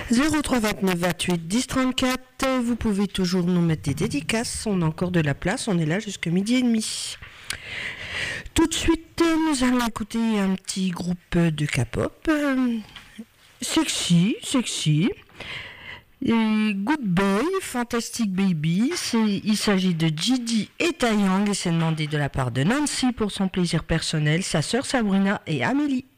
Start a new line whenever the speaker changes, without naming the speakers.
03 29 28 10 34. Vous pouvez toujours nous mettre des dédicaces. On a encore de la place. On est là jusqu'à midi et demi. Tout de suite, nous allons écouter un petit groupe de K-pop. Sexy. Et Good Boy, Fantastic Baby. Il s'agit de Gigi et Taeyang et c'est demandé de la part de Nancy pour son plaisir personnel, sa sœur Sabrina et Amélie.